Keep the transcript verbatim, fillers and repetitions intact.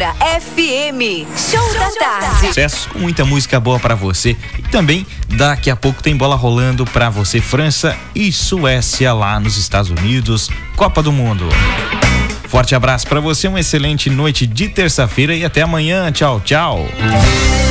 Educadora F M. Show da tarde. Sucesso, muita música boa pra você. E também, daqui a pouco tem bola rolando pra você, França e Suécia lá nos Estados Unidos, Copa do Mundo. Forte abraço pra você, uma excelente noite de terça-feira e até amanhã. Tchau, tchau.